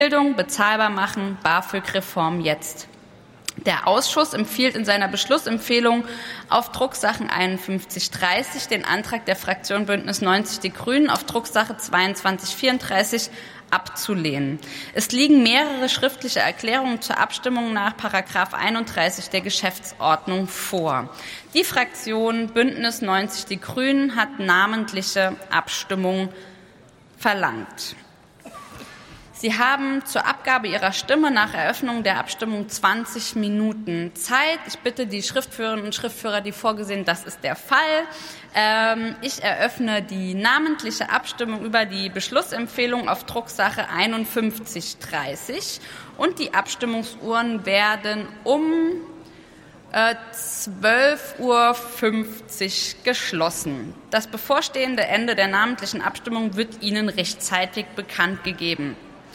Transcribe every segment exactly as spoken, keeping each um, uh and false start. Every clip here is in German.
Bildung bezahlbar machen, BAföG-Reform jetzt. Der Ausschuss empfiehlt in seiner Beschlussempfehlung auf Drucksachen einundfünfzig dreißig den Antrag der Fraktion Bündnis neunzig Die Grünen auf Drucksache zweiundzwanzig vierunddreißig abzulehnen. Es liegen mehrere schriftliche Erklärungen zur Abstimmung nach Paragraph einunddreißig der Geschäftsordnung vor. Die Fraktion Bündnis neunzig Die Grünen hat namentliche Abstimmung verlangt. Sie haben zur Abgabe Ihrer Stimme nach Eröffnung der Abstimmung zwanzig Minuten Zeit. Ich bitte die Schriftführerinnen und Schriftführer, die vorgesehen, das ist der Fall. Ähm, ich eröffne die namentliche Abstimmung über die Beschlussempfehlung auf Drucksache einundfünfzig dreißig und die Abstimmungsuhren werden um äh, zwölf Uhr fünfzig geschlossen. Das bevorstehende Ende der namentlichen Abstimmung wird Ihnen rechtzeitig bekannt gegeben.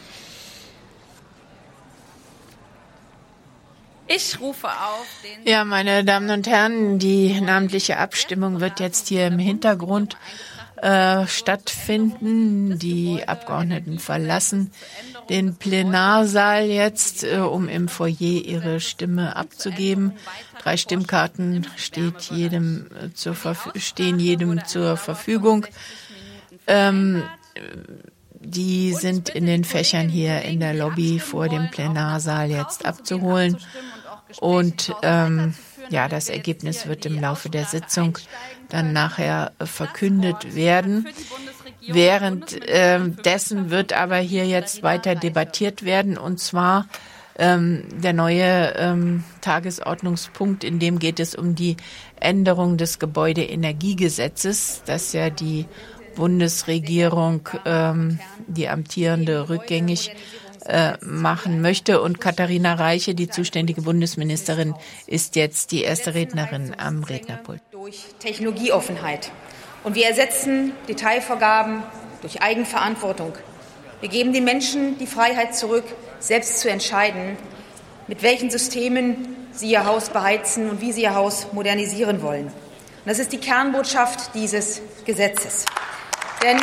Ich rufe auf den Ja, meine Damen und Herren, die namentliche Abstimmung wird jetzt hier im Hintergrund äh, stattfinden. Die Abgeordneten verlassen den Plenarsaal jetzt, äh, um im Foyer ihre Stimme abzugeben. Drei Stimmkarten steht jedem äh, zur Verf- stehen jedem zur Verfügung. Ähm, Die sind in den Fächern hier in der Lobby vor dem Plenarsaal jetzt abzuholen. Und ähm, ja, das Ergebnis wird im Laufe der Sitzung dann nachher äh, verkündet werden. Währenddessen äh, wird aber hier jetzt weiter debattiert werden, und zwar ähm, der neue ähm, Tagesordnungspunkt, in dem geht es um die Änderung des Gebäudeenergiegesetzes, das ja die Bundesregierung, ähm, die amtierende, rückgängig äh, machen möchte. Und Katharina Reiche, die zuständige Bundesministerin, ist jetzt die erste Rednerin am Rednerpult. Durch Technologieoffenheit. Und wir ersetzen Detailvorgaben durch Eigenverantwortung. Wir geben den Menschen die Freiheit zurück, selbst zu entscheiden, mit welchen Systemen sie ihr Haus beheizen und wie sie ihr Haus modernisieren wollen. Und das ist die Kernbotschaft dieses Gesetzes. Denn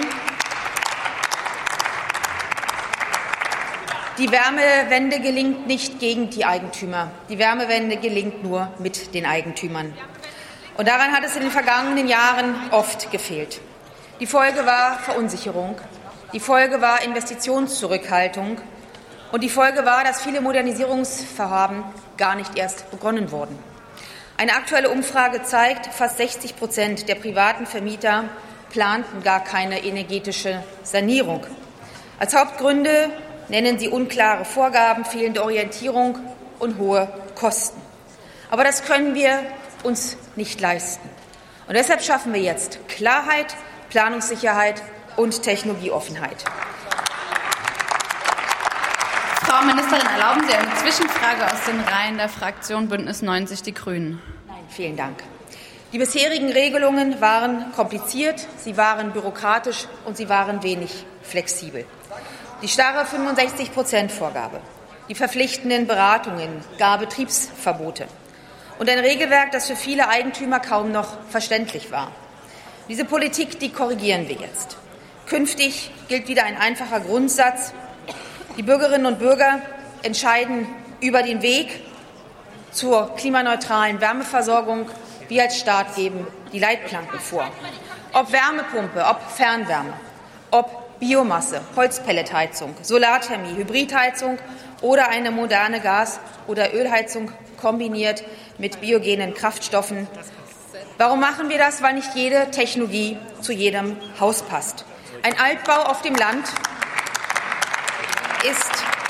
die Wärmewende gelingt nicht gegen die Eigentümer. Die Wärmewende gelingt nur mit den Eigentümern. Und daran hat es in den vergangenen Jahren oft gefehlt. Die Folge war Verunsicherung. Die Folge war Investitionszurückhaltung. Und die Folge war, dass viele Modernisierungsvorhaben gar nicht erst begonnen wurden. Eine aktuelle Umfrage zeigt, fast sechzig Prozent der privaten Vermieter planten gar keine energetische Sanierung. Als Hauptgründe nennen sie unklare Vorgaben, fehlende Orientierung und hohe Kosten. Aber das können wir uns nicht leisten. Und deshalb schaffen wir jetzt Klarheit, Planungssicherheit und Technologieoffenheit. Frau Ministerin, erlauben Sie eine Zwischenfrage aus den Reihen der Fraktion Bündnis neunzig Die Grünen? Nein, vielen Dank. Die bisherigen Regelungen waren kompliziert, sie waren bürokratisch und sie waren wenig flexibel. Die starre fünfundsechzig Prozent Vorgabe, die verpflichtenden Beratungen, gar Betriebsverbote und ein Regelwerk, das für viele Eigentümer kaum noch verständlich war. Diese Politik, die korrigieren wir jetzt. Künftig gilt wieder ein einfacher Grundsatz. Die Bürgerinnen und Bürger entscheiden über den Weg zur klimaneutralen Wärmeversorgung. Wir als Staat geben die Leitplanken vor. Ob Wärmepumpe, ob Fernwärme, ob Biomasse, Holzpelletheizung, Solarthermie, Hybridheizung oder eine moderne Gas- oder Ölheizung kombiniert mit biogenen Kraftstoffen. Warum machen wir das? Weil nicht jede Technologie zu jedem Haus passt. Ein Altbau auf dem Land ist,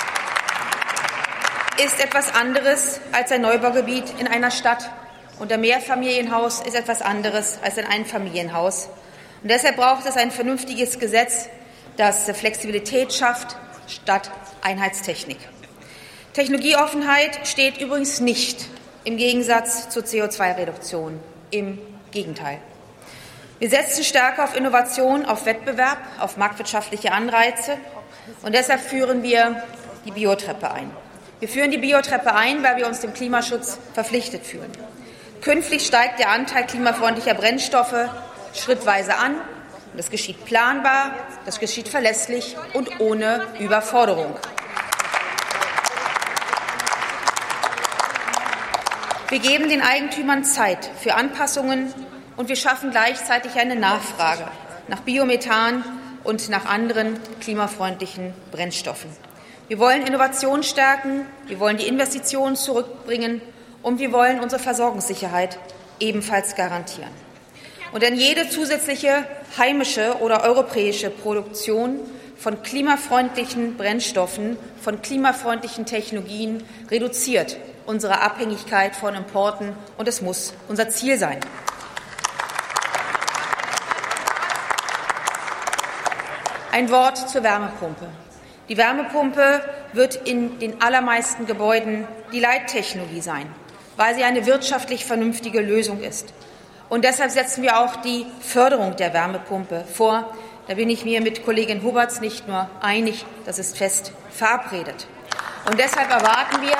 ist etwas anderes als ein Neubaugebiet in einer Stadt. Und ein Mehrfamilienhaus ist etwas anderes als ein Einfamilienhaus. Und deshalb braucht es ein vernünftiges Gesetz, das Flexibilität schafft statt Einheitstechnik. Technologieoffenheit steht übrigens nicht im Gegensatz zur C O zwei Reduktion. Im Gegenteil. Wir setzen stärker auf Innovation, auf Wettbewerb, auf marktwirtschaftliche Anreize. Und deshalb führen wir die Biotreppe ein. Wir führen die Biotreppe ein, weil wir uns dem Klimaschutz verpflichtet fühlen. Künftig steigt der Anteil klimafreundlicher Brennstoffe schrittweise an. Das geschieht planbar, das geschieht verlässlich und ohne Überforderung. Wir geben den Eigentümern Zeit für Anpassungen und wir schaffen gleichzeitig eine Nachfrage nach Biomethan und nach anderen klimafreundlichen Brennstoffen. Wir wollen Innovation stärken, wir wollen die Investitionen zurückbringen und wir wollen unsere Versorgungssicherheit ebenfalls garantieren. Und denn jede zusätzliche heimische oder europäische Produktion von klimafreundlichen Brennstoffen, von klimafreundlichen Technologien reduziert unsere Abhängigkeit von Importen, und es muss unser Ziel sein. Ein Wort zur Wärmepumpe. Die Wärmepumpe wird in den allermeisten Gebäuden die Leittechnologie sein, weil sie eine wirtschaftlich vernünftige Lösung ist. Und deshalb setzen wir auch die Förderung der Wärmepumpe vor. Da bin ich mir mit Kollegin Huberts nicht nur einig, das ist fest verabredet. Und deshalb erwarten wir,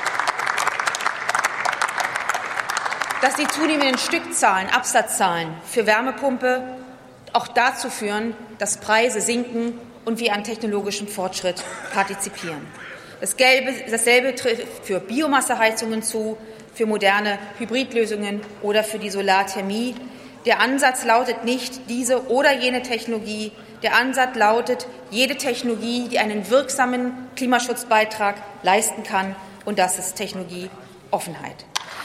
dass die zunehmenden Stückzahlen, Absatzzahlen für Wärmepumpe auch dazu führen, dass Preise sinken und wir an technologischem Fortschritt partizipieren. Das Gelbe, dasselbe trifft für Biomasseheizungen zu, für moderne Hybridlösungen oder für die Solarthermie. Der Ansatz lautet nicht diese oder jene Technologie. Der Ansatz lautet jede Technologie, die einen wirksamen Klimaschutzbeitrag leisten kann, und das ist Technologieoffenheit.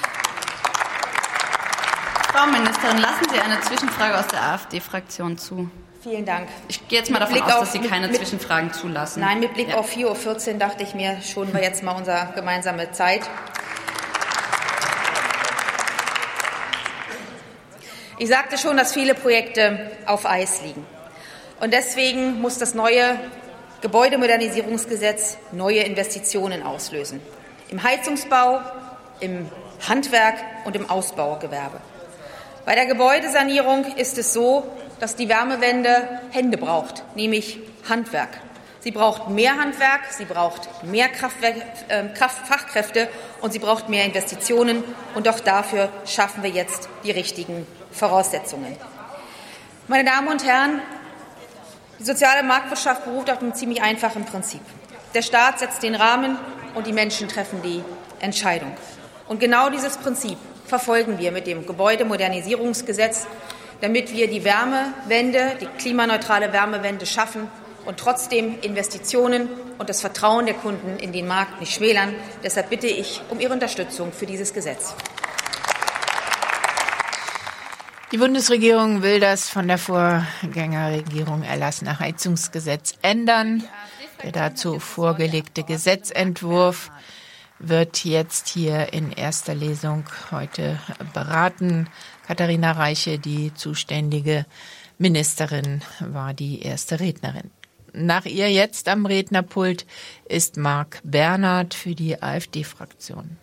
Frau Ministerin, lassen Sie eine Zwischenfrage aus der AfD-Fraktion zu. Vielen Dank. Ich gehe jetzt mal davon aus, dass Sie keine mit, Zwischenfragen zulassen. Nein, mit Blick ja. auf vier Uhr vierzehn dachte ich mir, schonen wir jetzt mal unsere gemeinsame Zeit. Ich sagte schon, dass viele Projekte auf Eis liegen. Und deswegen muss das neue Gebäudemodernisierungsgesetz neue Investitionen auslösen. Im Heizungsbau, im Handwerk und im Ausbaugewerbe. Bei der Gebäudesanierung ist es so, dass die Wärmewende Hände braucht, nämlich Handwerk. Sie braucht mehr Handwerk, sie braucht mehr Kraftwerk, äh, Kraftfachkräfte und sie braucht mehr Investitionen. Und auch dafür schaffen wir jetzt die richtigen Voraussetzungen. Meine Damen und Herren, die soziale Marktwirtschaft beruht auf einem ziemlich einfachen Prinzip. Der Staat setzt den Rahmen und die Menschen treffen die Entscheidung. Und genau dieses Prinzip verfolgen wir mit dem Gebäudemodernisierungsgesetz, damit wir die Wärmewende, die klimaneutrale Wärmewende schaffen und trotzdem Investitionen und das Vertrauen der Kunden in den Markt nicht schmälern. Deshalb bitte ich um Ihre Unterstützung für dieses Gesetz. Die Bundesregierung will das von der Vorgängerregierung erlassene Heizungsgesetz ändern. Der dazu vorgelegte Gesetzentwurf wird jetzt hier in erster Lesung heute beraten. Katharina Reiche, die zuständige Ministerin, war die erste Rednerin. Nach ihr jetzt am Rednerpult ist Marc Bernhard für die AfD-Fraktion.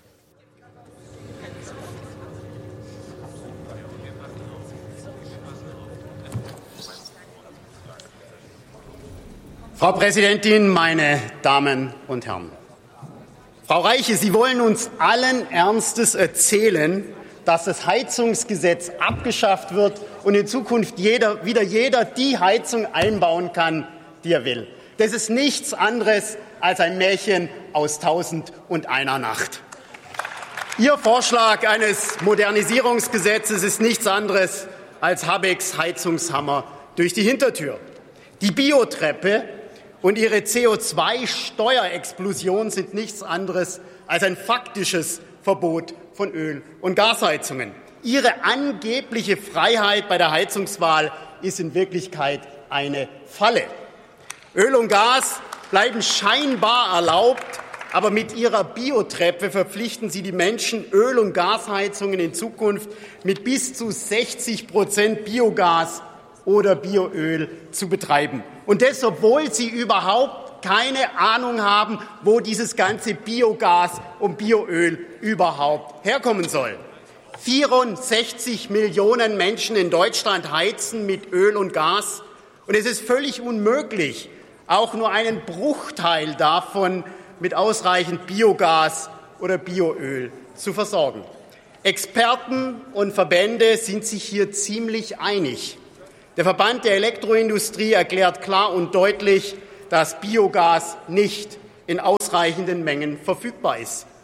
Frau Präsidentin, meine Damen und Herren! Frau Reiche, Sie wollen uns allen Ernstes erzählen, dass das Heizungsgesetz abgeschafft wird und in Zukunft jeder, wieder jeder die Heizung einbauen kann, die er will. Das ist nichts anderes als ein Märchen aus Tausend und einer Nacht. Ihr Vorschlag eines Modernisierungsgesetzes ist nichts anderes als Habecks Heizungshammer durch die Hintertür. Die Biotreppe und ihre C O zwei Steuerexplosion sind nichts anderes als ein faktisches Verbot von Öl- und Gasheizungen. Ihre angebliche Freiheit bei der Heizungswahl ist in Wirklichkeit eine Falle. Öl und Gas bleiben scheinbar erlaubt, aber mit ihrer Biotreppe verpflichten sie die Menschen, Öl- und Gasheizungen in Zukunft mit bis zu sechzig Prozent Biogas oder Bioöl zu betreiben. Und das, obwohl sie überhaupt keine Ahnung haben, wo dieses ganze Biogas und Bioöl überhaupt herkommen soll. vierundsechzig Millionen Menschen in Deutschland heizen mit Öl und Gas. Und es ist völlig unmöglich, auch nur einen Bruchteil davon mit ausreichend Biogas oder Bioöl zu versorgen. Experten und Verbände sind sich hier ziemlich einig. Der Verband der Elektroindustrie erklärt klar und deutlich, dass Biogas nicht in ausreichenden Mengen verfügbar ist.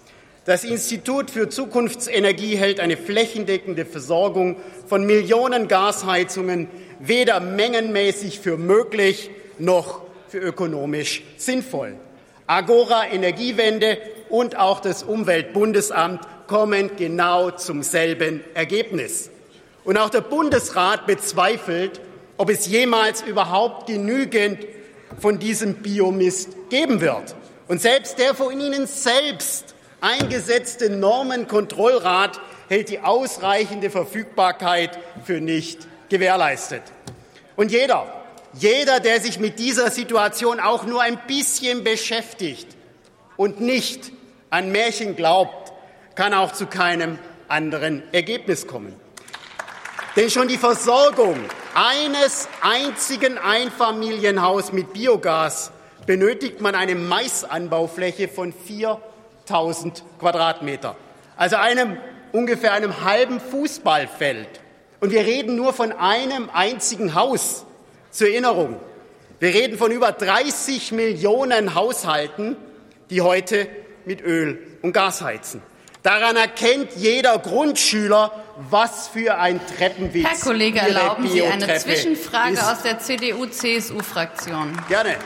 Das Institut für Zukunftsenergie hält eine flächendeckende Versorgung von Millionen Gasheizungen weder mengenmäßig für möglich noch für ökonomisch sinnvoll. Agora Energiewende und auch das Umweltbundesamt kommen genau zum selben Ergebnis. Und auch der Bundesrat bezweifelt, ob es jemals überhaupt genügend von diesem Biomist geben wird. Und selbst der von Ihnen selbst eingesetzte Normenkontrollrat hält die ausreichende Verfügbarkeit für nicht gewährleistet. Und jeder, jeder, der sich mit dieser Situation auch nur ein bisschen beschäftigt und nicht an Märchen glaubt, kann auch zu keinem anderen Ergebnis kommen. Denn schon die Versorgung eines einzigen Einfamilienhauses mit Biogas benötigt man eine Maisanbaufläche von viertausend Quadratmeter, also einem, ungefähr einem halben Fußballfeld. Und wir reden nur von einem einzigen Haus. Zur Erinnerung, wir reden von über dreißig Millionen Haushalten, die heute mit Öl und Gas heizen. Daran erkennt jeder Grundschüler, was für ein Treppenwitz. Herr Kollege, erlauben Sie eine Biotreppe Zwischenfrage ist. aus der C D U-C S U-Fraktion. Gerne.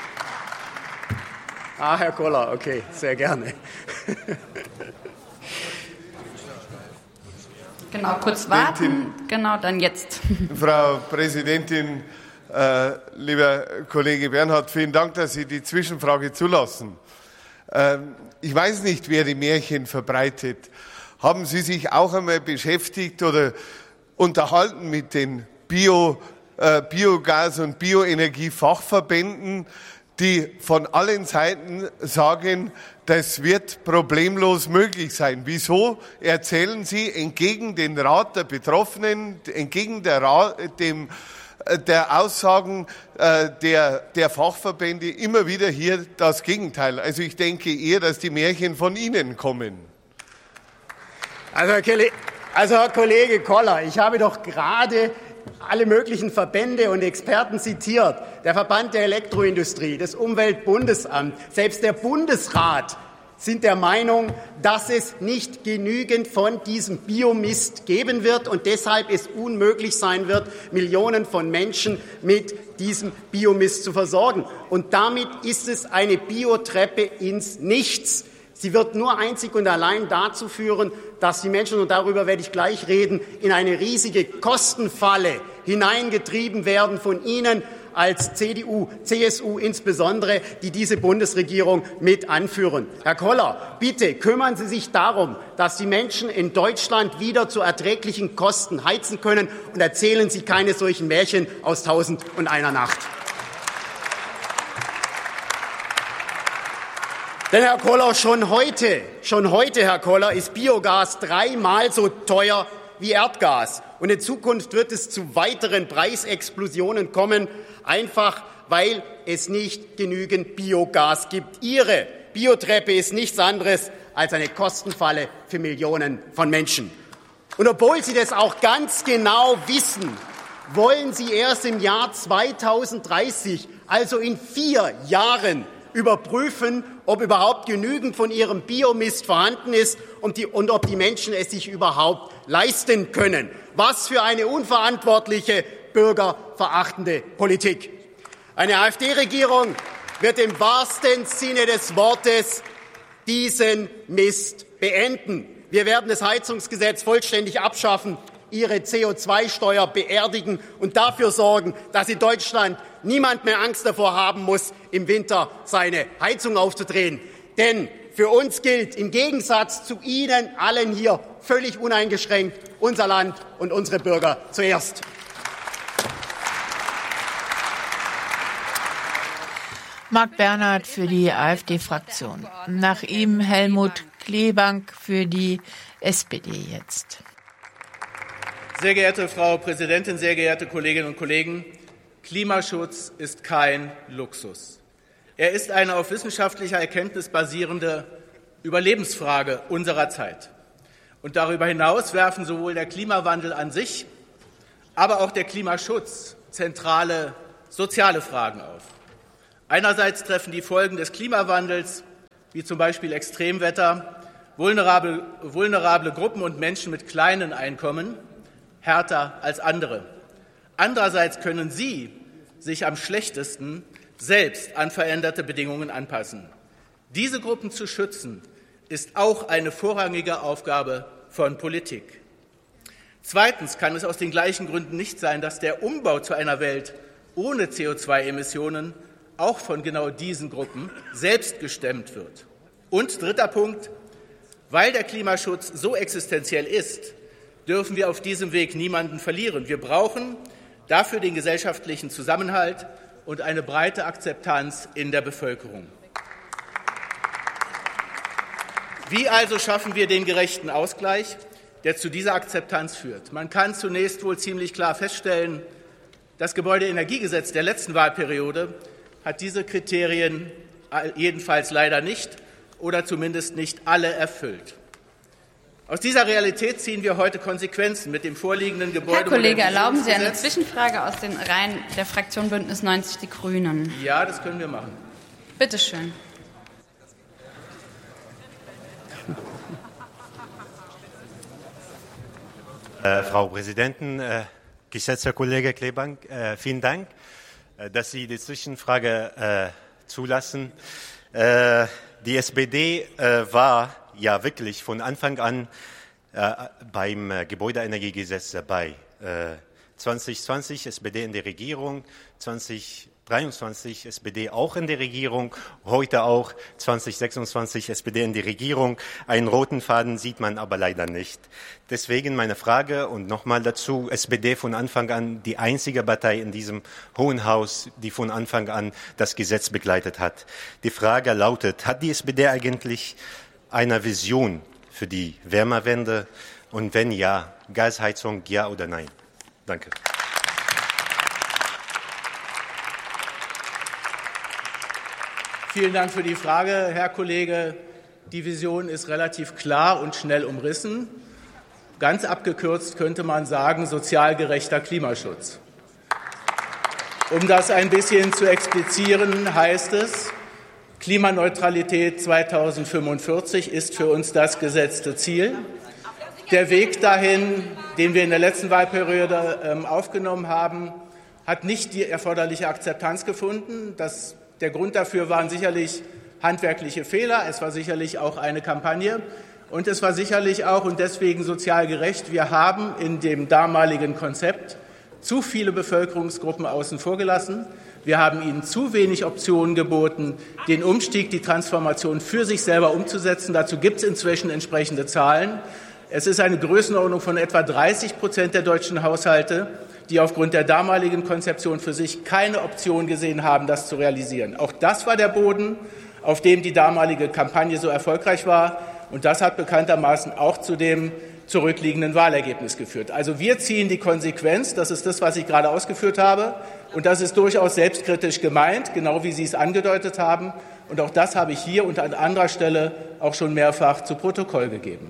Ah, Herr Koller, okay, sehr gerne. Genau, kurz warten. Genau, dann jetzt. Frau Präsidentin, äh, lieber Kollege Bernhard, vielen Dank, dass Sie die Zwischenfrage zulassen. Ähm, ich weiß nicht, wer die Märchen verbreitet. Haben Sie sich auch einmal beschäftigt oder unterhalten mit den Bio, äh, Biogas- und Bioenergiefachverbänden, die von allen Seiten sagen, das wird problemlos möglich sein? Wieso erzählen Sie entgegen den Rat der Betroffenen, entgegen der, Rat, dem, der Aussagen äh, der, der Fachverbände immer wieder hier das Gegenteil? Also ich denke eher, dass die Märchen von Ihnen kommen. Also Herr, Kelly, also Herr Kollege Koller, ich habe doch gerade alle möglichen Verbände und Experten zitiert. Der Verband der Elektroindustrie, das Umweltbundesamt, selbst der Bundesrat sind der Meinung, dass es nicht genügend von diesem Biomist geben wird und deshalb es unmöglich sein wird, Millionen von Menschen mit diesem Biomist zu versorgen. Und damit ist es eine Biotreppe ins Nichts. Sie wird nur einzig und allein dazu führen, dass die Menschen, und darüber werde ich gleich reden, in eine riesige Kostenfalle hineingetrieben werden von Ihnen als C D U, C S U insbesondere, die diese Bundesregierung mit anführen. Herr Koller, bitte kümmern Sie sich darum, dass die Menschen in Deutschland wieder zu erträglichen Kosten heizen können und erzählen Sie keine solchen Märchen aus Tausend und einer Nacht. Denn, Herr Koller, schon heute, schon heute, Herr Koller, ist Biogas dreimal so teuer wie Erdgas. Und in Zukunft wird es zu weiteren Preisexplosionen kommen, einfach weil es nicht genügend Biogas gibt. Ihre Biotreppe ist nichts anderes als eine Kostenfalle für Millionen von Menschen. Und obwohl Sie das auch ganz genau wissen, wollen Sie erst im Jahr zweitausenddreißig, also in vier Jahren, überprüfen, ob überhaupt genügend von ihrem Biomist vorhanden ist und, die, und ob die Menschen es sich überhaupt leisten können. Was für eine unverantwortliche, bürgerverachtende Politik. Eine AfD-Regierung wird im wahrsten Sinne des Wortes diesen Mist beenden. Wir werden das Heizungsgesetz vollständig abschaffen, ihre C O zwei Steuer beerdigen und dafür sorgen, dass in Deutschland niemand mehr Angst davor haben muss, im Winter seine Heizung aufzudrehen. Denn für uns gilt im Gegensatz zu Ihnen allen hier völlig uneingeschränkt unser Land und unsere Bürger zuerst. Marc Bernhard für die AfD-Fraktion. Nach ihm Helmut Kleebank für die S P D jetzt. Sehr geehrte Frau Präsidentin, sehr geehrte Kolleginnen und Kollegen! Klimaschutz ist kein Luxus. Er ist eine auf wissenschaftlicher Erkenntnis basierende Überlebensfrage unserer Zeit. Und darüber hinaus werfen sowohl der Klimawandel an sich, aber auch der Klimaschutz zentrale soziale Fragen auf. Einerseits treffen die Folgen des Klimawandels, wie zum Beispiel Extremwetter, vulnerable, vulnerable Gruppen und Menschen mit kleinen Einkommen härter als andere. Andererseits können sie sich am schlechtesten selbst an veränderte Bedingungen anpassen. Diese Gruppen zu schützen, ist auch eine vorrangige Aufgabe von Politik. Zweitens kann es aus den gleichen Gründen nicht sein, dass der Umbau zu einer Welt ohne C O zwei Emissionen auch von genau diesen Gruppen selbst gestemmt wird. Und dritter Punkt, weil der Klimaschutz so existenziell ist, dürfen wir auf diesem Weg niemanden verlieren. Wir brauchen dafür den gesellschaftlichen Zusammenhalt und eine breite Akzeptanz in der Bevölkerung. Wie also schaffen wir den gerechten Ausgleich, der zu dieser Akzeptanz führt? Man kann zunächst wohl ziemlich klar feststellen, das Gebäudeenergiegesetz der letzten Wahlperiode hat diese Kriterien jedenfalls leider nicht oder zumindest nicht alle erfüllt. Aus dieser Realität ziehen wir heute Konsequenzen mit dem vorliegenden Gebäude. Herr Kollege, erlauben Sie eine Zwischenfrage aus den Reihen der Fraktion Bündnis neunzig Die Grünen? Ja, das können wir machen. Bitte schön. Äh, Frau Präsidentin, äh, geschätzter Kollege Klebank, äh, vielen Dank, äh, dass Sie die Zwischenfrage äh, zulassen. Äh, die S P D äh, war ja wirklich von Anfang an äh, beim äh, Gebäudeenergiegesetz dabei. Äh, zwanzig zwanzig S P D in der Regierung, zwanzig dreiundzwanzig S P D auch in der Regierung, heute auch zwanzig sechsundzwanzig S P D in der Regierung. Einen roten Faden sieht man aber leider nicht. Deswegen meine Frage und nochmal dazu, S P D von Anfang an die einzige Partei in diesem Hohen Haus, die von Anfang an das Gesetz begleitet hat. Die Frage lautet, hat die S P D eigentlich eine Vision für die Wärmewende? Und wenn ja, Gasheizung, ja oder nein? Danke. Vielen Dank für die Frage, Herr Kollege. Die Vision ist relativ klar und schnell umrissen. Ganz abgekürzt könnte man sagen, sozial gerechter Klimaschutz. Um das ein bisschen zu explizieren, heißt es, Klimaneutralität zweitausendfünfundvierzig ist für uns das gesetzte Ziel. Der Weg dahin, den wir in der letzten Wahlperiode ähm, aufgenommen haben, hat nicht die erforderliche Akzeptanz gefunden. Das, der Grund dafür waren sicherlich handwerkliche Fehler. Es war sicherlich auch eine Kampagne. Und es war sicherlich auch und deswegen sozial gerecht. Wir haben in dem damaligen Konzept zu viele Bevölkerungsgruppen außen vor gelassen. Wir haben ihnen zu wenig Optionen geboten, den Umstieg, die Transformation für sich selber umzusetzen. Dazu gibt es inzwischen entsprechende Zahlen. Es ist eine Größenordnung von etwa dreißig Prozent der deutschen Haushalte, die aufgrund der damaligen Konzeption für sich keine Option gesehen haben, das zu realisieren. Auch das war der Boden, auf dem die damalige Kampagne so erfolgreich war. Und das hat bekanntermaßen auch zu dem zurückliegenden Wahlergebnis geführt. Also wir ziehen die Konsequenz, das ist das, was ich gerade ausgeführt habe, und das ist durchaus selbstkritisch gemeint, genau wie Sie es angedeutet haben. Und auch das habe ich hier und an anderer Stelle auch schon mehrfach zu Protokoll gegeben.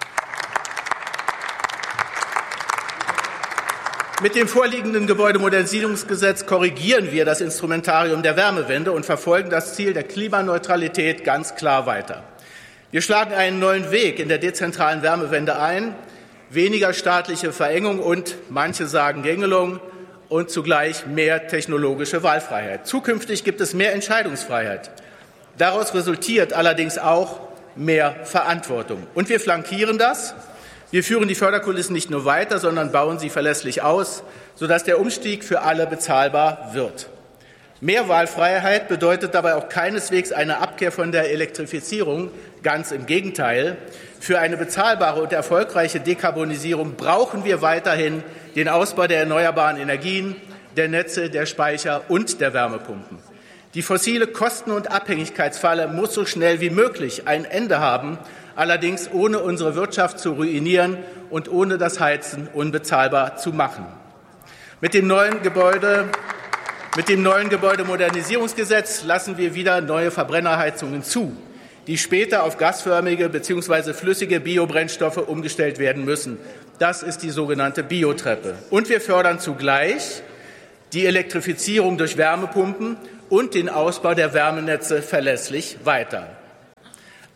Mit dem vorliegenden Gebäudemodernisierungsgesetz korrigieren wir das Instrumentarium der Wärmewende und verfolgen das Ziel der Klimaneutralität ganz klar weiter. Wir schlagen einen neuen Weg in der dezentralen Wärmewende ein, weniger staatliche Verengung und, manche sagen Gängelung, und zugleich mehr technologische Wahlfreiheit. Zukünftig gibt es mehr Entscheidungsfreiheit. Daraus resultiert allerdings auch mehr Verantwortung. Und wir flankieren das. Wir führen die Förderkulissen nicht nur weiter, sondern bauen sie verlässlich aus, sodass der Umstieg für alle bezahlbar wird. Mehr Wahlfreiheit bedeutet dabei auch keineswegs eine Abkehr von der Elektrifizierung. Ganz im Gegenteil. Für eine bezahlbare und erfolgreiche Dekarbonisierung brauchen wir weiterhin den Ausbau der erneuerbaren Energien, der Netze, der Speicher und der Wärmepumpen. Die fossile Kosten- und Abhängigkeitsfalle muss so schnell wie möglich ein Ende haben, allerdings ohne unsere Wirtschaft zu ruinieren und ohne das Heizen unbezahlbar zu machen. Mit dem neuen Gebäude Mit dem neuen Gebäudemodernisierungsgesetz lassen wir wieder neue Verbrennerheizungen zu, die später auf gasförmige bzw. flüssige Biobrennstoffe umgestellt werden müssen. Das ist die sogenannte Biotreppe. Und wir fördern zugleich die Elektrifizierung durch Wärmepumpen und den Ausbau der Wärmenetze verlässlich weiter.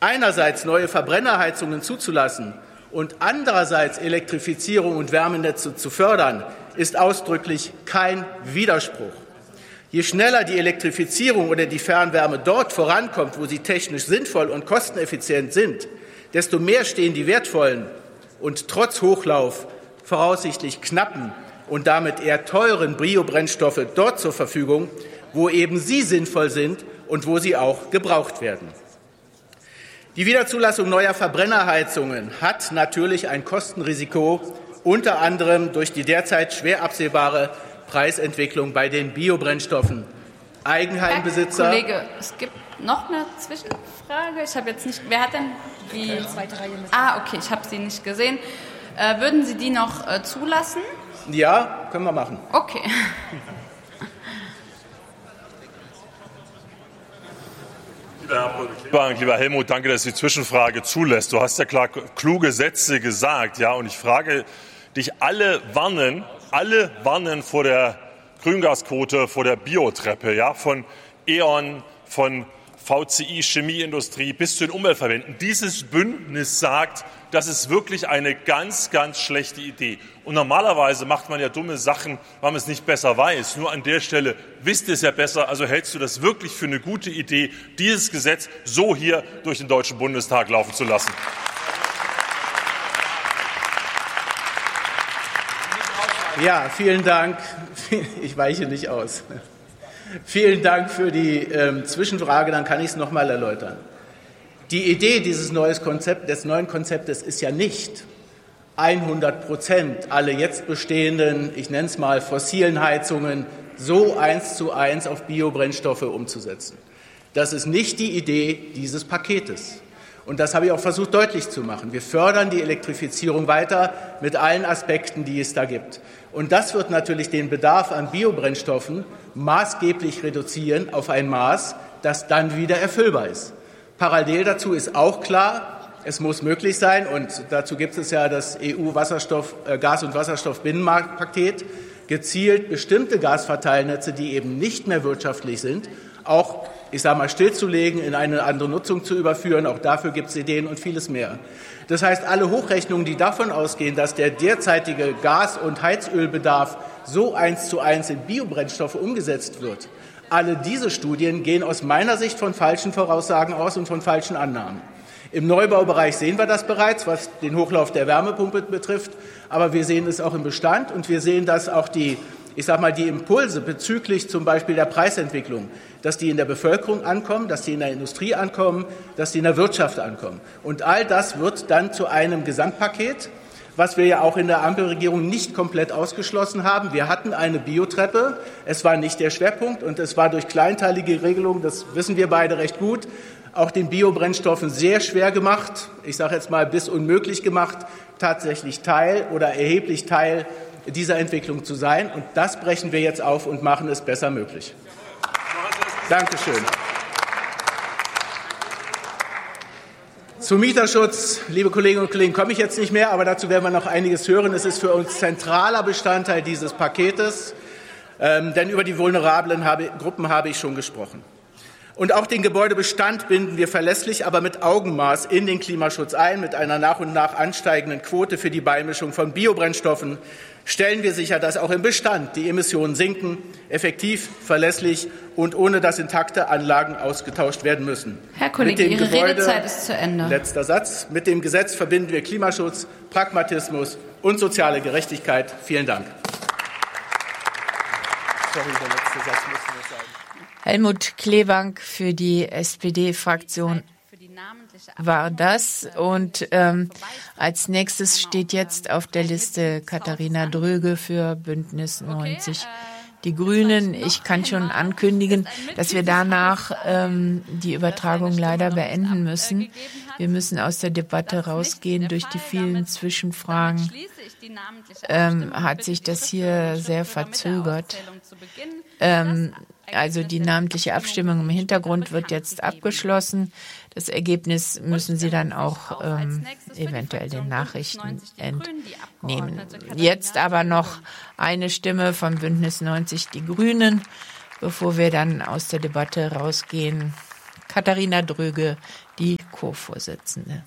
einerseits neue Verbrennerheizungen zuzulassen und andererseits Elektrifizierung und Wärmenetze zu fördern, ist ausdrücklich kein Widerspruch. Je schneller die Elektrifizierung oder die Fernwärme dort vorankommt, wo sie technisch sinnvoll und kosteneffizient sind, desto mehr stehen die wertvollen und trotz Hochlauf voraussichtlich knappen und damit eher teuren Biobrennstoffe dort zur Verfügung, wo eben sie sinnvoll sind und wo sie auch gebraucht werden. Die Wiederzulassung neuer Verbrennerheizungen hat natürlich ein Kostenrisiko, unter anderem durch die derzeit schwer absehbare Preisentwicklung bei den Biobrennstoffen. Eigenheimbesitzer. Herr Kollege, es gibt noch eine Zwischenfrage. Ich habe jetzt nicht. Wer hat denn die zweite Reihe mit? Ah, okay, ich habe sie nicht gesehen. Äh, würden Sie die noch äh, zulassen? Ja, können wir machen. Okay. Lieber Helmut, danke, dass du die Zwischenfrage zulässt. Du hast ja klar kluge Sätze gesagt, ja, und ich frage dich, alle warnen, alle warnen vor der Grüngasquote, vor der Biotreppe, ja, von E.ON, von V C I, Chemieindustrie bis zu den Umweltverbänden. Dieses Bündnis sagt, das ist wirklich eine ganz, ganz schlechte Idee. Und normalerweise macht man ja dumme Sachen, weil man es nicht besser weiß. Nur an der Stelle wisst ihr es ja besser. Also hältst du das wirklich für eine gute Idee, dieses Gesetz so hier durch den Deutschen Bundestag laufen zu lassen? Ja, vielen Dank. Ich weiche nicht aus. Vielen Dank für die ähm, Zwischenfrage, dann kann ich es noch mal erläutern. Die Idee dieses neues Konzept, des neuen Konzeptes ist ja nicht, hundert Prozent alle jetzt bestehenden, ich nenne es mal fossilen Heizungen, so eins zu eins auf Biobrennstoffe umzusetzen. Das ist nicht die Idee dieses Paketes. Und das habe ich auch versucht deutlich zu machen. Wir fördern die Elektrifizierung weiter mit allen Aspekten, die es da gibt. Und das wird natürlich den Bedarf an Biobrennstoffen maßgeblich reduzieren auf ein Maß, das dann wieder erfüllbar ist. Parallel dazu ist auch klar, es muss möglich sein, und dazu gibt es ja das E U-Wasserstoff, äh, Gas- und Wasserstoff-Binnenmarktpaket, gezielt bestimmte Gasverteilnetze, die eben nicht mehr wirtschaftlich sind, auch, ich sage mal, stillzulegen, in eine andere Nutzung zu überführen. Auch dafür gibt es Ideen und vieles mehr. Das heißt, alle Hochrechnungen, die davon ausgehen, dass der derzeitige Gas- und Heizölbedarf so eins zu eins in Biobrennstoffe umgesetzt wird, alle diese Studien gehen aus meiner Sicht von falschen Voraussagen aus und von falschen Annahmen. Im Neubaubereich sehen wir das bereits, was den Hochlauf der Wärmepumpe betrifft, aber wir sehen es auch im Bestand, und wir sehen, dass auch die, ich sage mal, die Impulse bezüglich zum Beispiel der Preisentwicklung, dass die in der Bevölkerung ankommen, dass die in der Industrie ankommen, dass die in der Wirtschaft ankommen. Und all das wird dann zu einem Gesamtpaket, was wir ja auch in der Ampelregierung nicht komplett ausgeschlossen haben. Wir hatten eine Biotreppe, es war nicht der Schwerpunkt, und es war durch kleinteilige Regelungen, das wissen wir beide recht gut, auch den Biobrennstoffen sehr schwer gemacht, ich sage jetzt mal bis unmöglich gemacht, tatsächlich Teil oder erheblich Teil dieser Entwicklung zu sein. Und das brechen wir jetzt auf und machen es besser möglich. Dankeschön. Zum Mieterschutz, liebe Kolleginnen und Kollegen, komme ich jetzt nicht mehr, aber dazu werden wir noch einiges hören. Es ist für uns zentraler Bestandteil dieses Paketes, ähm, denn über die vulnerablen habe, Gruppen habe ich schon gesprochen. Und auch den Gebäudebestand binden wir verlässlich, aber mit Augenmaß in den Klimaschutz ein. Mit einer nach und nach ansteigenden Quote für die Beimischung von Biobrennstoffen stellen wir sicher, dass auch im Bestand die Emissionen sinken, effektiv, verlässlich und ohne dass intakte Anlagen ausgetauscht werden müssen. Herr Kollege, Ihre Gebäude, Redezeit ist zu Ende. Letzter Satz. Mit dem Gesetz verbinden wir Klimaschutz, Pragmatismus und soziale Gerechtigkeit. Vielen Dank. Sorry, der letzte Satz muss nur sein. Helmut Kleebank für die S P D-Fraktion war das. Und ähm, als nächstes steht jetzt auf der Liste Katharina Dröge für Bündnis neunzig Die Grünen. Ich kann schon ankündigen, dass wir danach ähm, die Übertragung leider beenden müssen. Wir müssen aus der Debatte rausgehen. Durch die vielen Zwischenfragen ähm, hat sich das hier sehr verzögert. Ähm, also die namentliche Abstimmung im Hintergrund wird jetzt abgeschlossen. Das Ergebnis müssen Sie dann auch ähm, eventuell den Nachrichten entnehmen. Jetzt aber noch eine Stimme von Bündnis neunzig Die Grünen, bevor wir dann aus der Debatte rausgehen. Katharina Dröge die Co-Vorsitzende.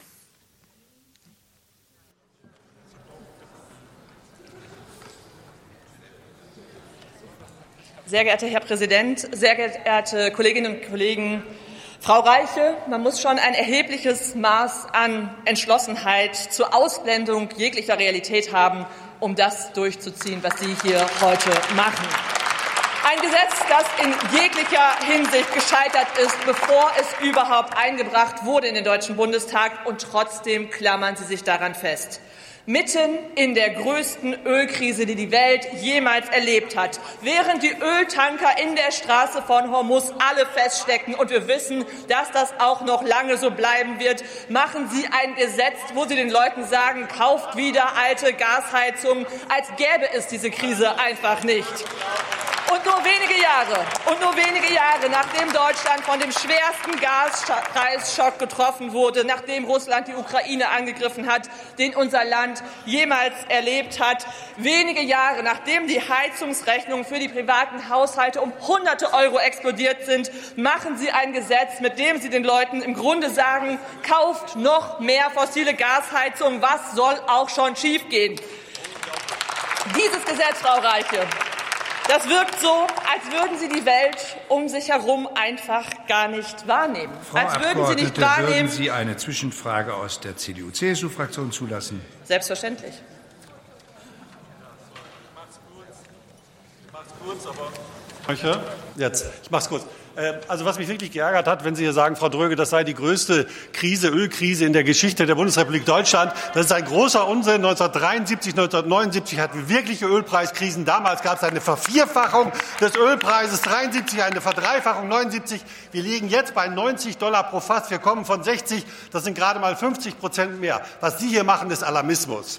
Sehr geehrter Herr Präsident, sehr geehrte Kolleginnen und Kollegen, Frau Reiche, man muss schon ein erhebliches Maß an Entschlossenheit zur Ausblendung jeglicher Realität haben, um das durchzuziehen, was Sie hier heute machen. Ein Gesetz, das in jeglicher Hinsicht gescheitert ist, bevor es überhaupt eingebracht wurde in den Deutschen Bundestag, und trotzdem klammern Sie sich daran fest. Mitten in der größten Ölkrise, die die Welt jemals erlebt hat, während die Öltanker in der Straße von Hormuz alle feststecken und wir wissen, dass das auch noch lange so bleiben wird, machen Sie ein Gesetz, wo Sie den Leuten sagen, kauft wieder alte Gasheizungen, als gäbe es diese Krise einfach nicht. Und nur wenige Jahre, und nur wenige Jahre, nachdem Deutschland von dem schwersten Gaspreisschock getroffen wurde, nachdem Russland die Ukraine angegriffen hat, den unser Land jemals erlebt hat, wenige Jahre, nachdem die Heizungsrechnungen für die privaten Haushalte um hunderte Euro explodiert sind, machen Sie ein Gesetz, mit dem Sie den Leuten im Grunde sagen, kauft noch mehr fossile Gasheizungen, was soll auch schon schiefgehen? Dieses Gesetz, Frau Reiche, das wirkt so, als würden Sie die Welt um sich herum einfach gar nicht wahrnehmen. Frau als würden Sie nicht Abgeordnete, wahrnehmen. würden Sie eine Zwischenfrage aus der C D U-C S U-Fraktion zulassen? Selbstverständlich. Macht's kurz, aber Jetzt, ich mache es kurz. Also was mich wirklich geärgert hat, wenn Sie hier sagen, Frau Dröge, das sei die größte Krise, Ölkrise in der Geschichte der Bundesrepublik Deutschland. Das ist ein großer Unsinn. neunzehnhundertdreiundsiebzig, neunzehnhundertneunundsiebzig hatten wir wirkliche Ölpreiskrisen. Damals gab es eine Vervierfachung des Ölpreises, dreiundsiebzig eine Verdreifachung, neunundsiebzig. Wir liegen jetzt bei neunzig Dollar pro Fass. Wir kommen von sechzig. Das sind gerade mal fünfzig Prozent mehr. Was Sie hier machen, ist Alarmismus.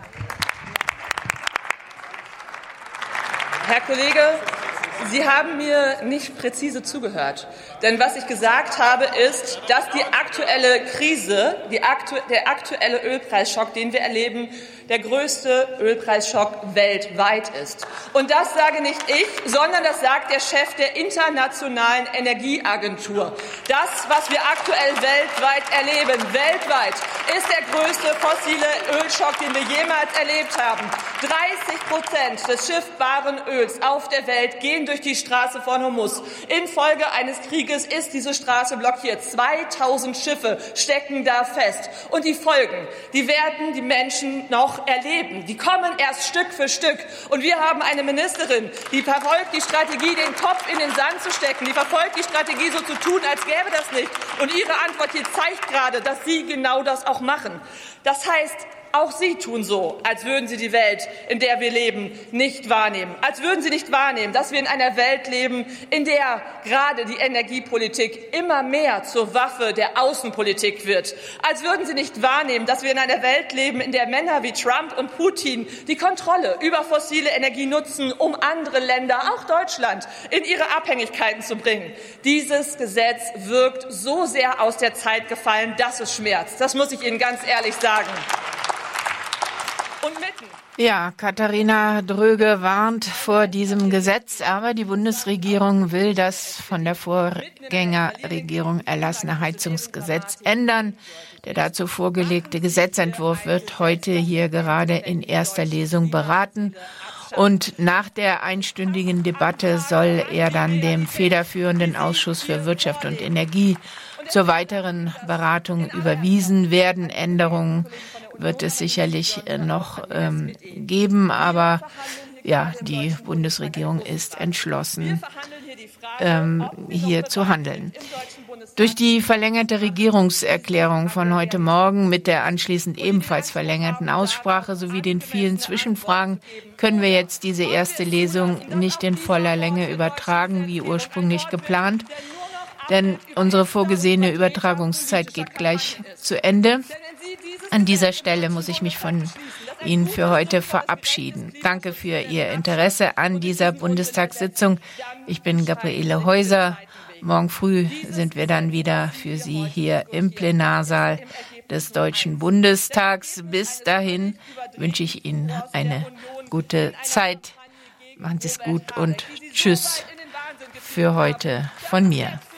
Herr Kollege, Sie haben mir nicht präzise zugehört. Denn was ich gesagt habe, ist, dass die aktuelle Krise, die aktu- der aktuelle Ölpreisschock, den wir erleben, der größte Ölpreisschock weltweit ist. Und das sage nicht ich, sondern das sagt der Chef der Internationalen Energieagentur. Das, was wir aktuell weltweit erleben, weltweit, ist der größte fossile Ölschock, den wir jemals erlebt haben. dreißig Prozent des schiffbaren Öls auf der Welt gehen durch die Straße von Hormuz. Infolge eines Krieges ist diese Straße blockiert. zweitausend Schiffe stecken da fest. Und die Folgen, die werden die Menschen noch erleben. Die kommen erst Stück für Stück. Und wir haben eine Ministerin, die verfolgt die Strategie, den Kopf in den Sand zu stecken. Die verfolgt die Strategie, so zu tun, als gäbe das nicht. Und ihre Antwort hier zeigt gerade, dass Sie genau das auch machen. Das heißt, auch Sie tun so, als würden Sie die Welt, in der wir leben, nicht wahrnehmen. Als würden Sie nicht wahrnehmen, dass wir in einer Welt leben, in der gerade die Energiepolitik immer mehr zur Waffe der Außenpolitik wird. Als würden Sie nicht wahrnehmen, dass wir in einer Welt leben, in der Männer wie Trump und Putin die Kontrolle über fossile Energie nutzen, um andere Länder, auch Deutschland, in ihre Abhängigkeiten zu bringen. Dieses Gesetz wirkt so sehr aus der Zeit gefallen, dass es schmerzt. Das muss ich Ihnen ganz ehrlich sagen. Und mitten. Ja, Katharina Dröge warnt vor diesem Gesetz, aber die Bundesregierung will das von der Vorgängerregierung erlassene Heizungsgesetz ändern. Der dazu vorgelegte Gesetzentwurf wird heute hier gerade in erster Lesung beraten. Und nach der einstündigen Debatte soll er dann dem federführenden Ausschuss für Wirtschaft und Energie zur weiteren Beratung überwiesen werden. Änderungen wird es sicherlich noch ähm, geben, aber ja, die Bundesregierung ist entschlossen, ähm, hier zu handeln. Durch die verlängerte Regierungserklärung von heute Morgen mit der anschließend ebenfalls verlängerten Aussprache sowie den vielen Zwischenfragen können wir jetzt diese erste Lesung nicht in voller Länge übertragen, wie ursprünglich geplant. Denn unsere vorgesehene Übertragungszeit geht gleich zu Ende. An dieser Stelle muss ich mich von Ihnen für heute verabschieden. Danke für Ihr Interesse an dieser Bundestagssitzung. Ich bin Gabriele Häuser. Morgen früh sind wir dann wieder für Sie hier im Plenarsaal des Deutschen Bundestags. Bis dahin wünsche ich Ihnen eine gute Zeit. Machen Sie es gut und tschüss für heute von mir.